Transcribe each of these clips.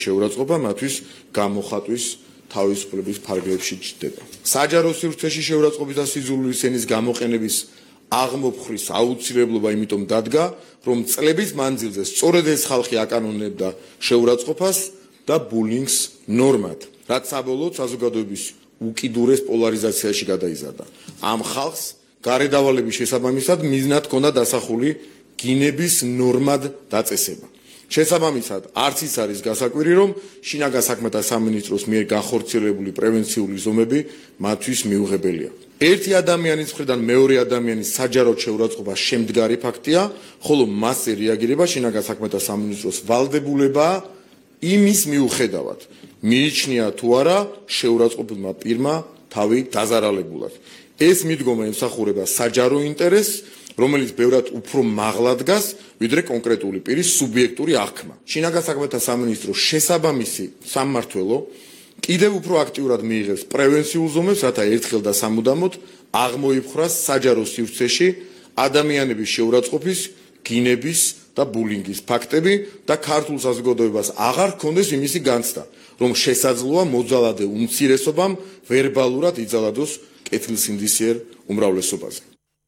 შეურაცხყოფა მათთვის გამოხატვის თავისუფლების ფარგლებში ჩნდება. საჯარო სივრცეში შეურაცხყოფის და სიძულვის ენის გამოყენების აღმოფხრის აუცილებლობა იმიტომ დადგა, რომ წლების მანძილზე სწორედ ეს ხალხი აკანონებდა შეურაცხყოფას და ბულინგს ნორმად, რაც საბოლოოდ საზოგადოების უკიდურეს პოლარიზაციაში გადაიზარდა. ამ ხალხს გარედავალების შესაბამისად მიზნად ჰქონდა დასახული გინების ნორმად დაწესება. შესაბამისად, არც ის არის გასაკვირი, რომ შინაგან საქმეთა სამინისტროს მიერ განხორციელებული პრევენციული ზომები მათთვის მიუღებელია. ერთი ადამიანის მხრიდან მეორე ადამიანის საჯარო შეურაცხყოფა შემდგარი ფაქტია, ხოლო მასზე რეაგირება შინაგან საქმეთა სამინისტროს ვალდებულებაა იმის მიუხედავად, მიიჩნია თუ არა შეურაცხყოფილმა პირმა თავი დაზარალებულად. ეს მიდგომა ემსახურება საჯარო ინტერესს, რომელიც ბევრად უფრო მაღლა დგას, ვიდრე კონკრეტული პირის სუბიექტური აღქმა. შინაგან საქმეთა სამინისტრო შესაბამისი სამმართველო კიდევ უფრო აქტიურად მიიღებს პრევენციულ ზომებს, რათა ერთხელ და სამუდამოდ აღმოიფხრას საჯარო სივრცეში ადამიანების შეურაცხყოფის, გინების და ბულინგის ფაქტები და ქართულ საზოგადოებას აღარ ჰქონდეს იმისი განცდა, რომ შესაძლოა მოძალადე უმცირესობამ ვერბალურად იძალადოს კეთილსინდისიერ უმრავლესობაზე.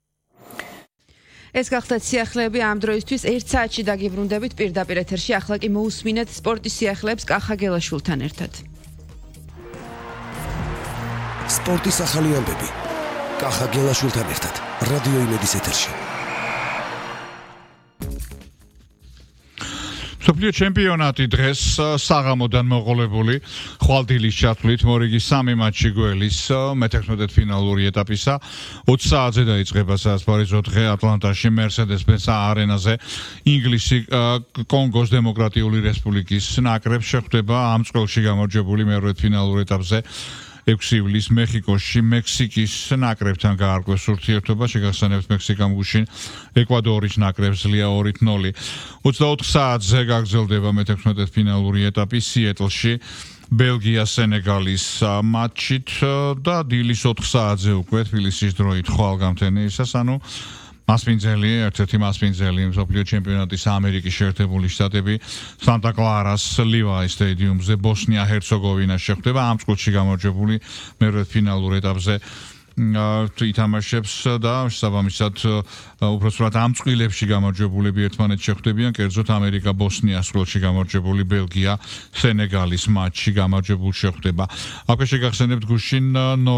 ეს გახდათ სიახლეები ამ დროისთვის 1 საათში დაგიბრუნდებით პირდაპირ ეთერში. ახლა კი მოусმინეთ სპორტის სიახლეებს კახა გელაშვილთან ერთად. სპორტის ახალი ამბები კახა გელაშვილთან ერთად რადიო იმედის ეთერში. მსოფლიო ჩემპიონატი დღეს საღამოდან მოყოლებული ხვალდილის ჩათვლით მორიგი 3 მატჩი გველის მე-16 ფინალური ეტაპისა 20 საათზე დაიწყება სასპარიზო დღე ატლანტაში Mercedes-Benz არენაზე. ინგლისი კონგოს დემოკრატიული რესპუბლიკის ნაკრებს შეხვდება ამ წყვილში გამარჯვებული მე-8 ფინალურ ეტაპზე 6 ივლისს მეხიკოში მექსიკის ნაკრებთან გაარკვევს ურთიერთობა. შეგახსენებთ მექსიკამ გუშინ ეკვადორის ნაკრებს ძლია 2-0. 24 საათზე გაგრძელდება მე-16 ფინალური ეტაპი სიეტლში ბელგია-სენეგალის მატჩით და დილის 4 საათზე უკვე თბილისის დროით ხვალგამთენისას, ანუ მასპინძელი, ერთ-ერთი მასპინძელი მსოფლიო ჩემპიონატის ამერიკის შეერთებული შტატები სანტა-კლარას ლივაი სტადიუმზე ბოსნია-ჰერცეგოვინას შეხვდება. ამ წყვილში გამარჯვებული მე-8 ფინალურ ეტაპზე ითამაშებს და შესაბამისად უბრალოდ ამ წყვილებში გამარჯვებულები ერთმანეთს შეხვდებიან, კერძოდ ამერიკა-ბოსნიას წყვილში გამარჯვებული ბელგია-სენეგალის მატჩი გამარჯვებულ შეხვდება. აქ შეგახსენებთ გუშინ